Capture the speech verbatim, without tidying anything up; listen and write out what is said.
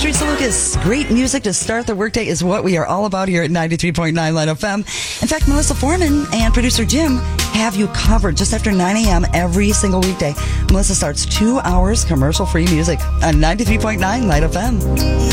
Teresa Lucas. Great music to start the workday is what we are all about here at ninety-three point nine Light F M. In fact, Melissa Foreman and producer Jim have you covered just after nine a.m. every single weekday. Melissa starts two hours commercial-free music on ninety-three point nine Light F M.